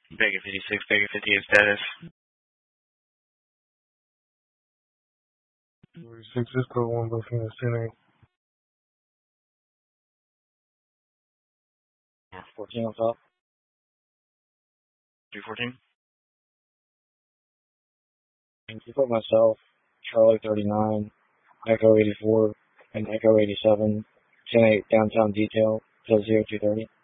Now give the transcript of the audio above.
Baker 56, Baker 58 status. 6 is code 1, booking is 10-8. 14 on top. 314. And keep up myself, Charlie 39, Echo 84, and Echo 87, 10-8 downtown detail, till 0230.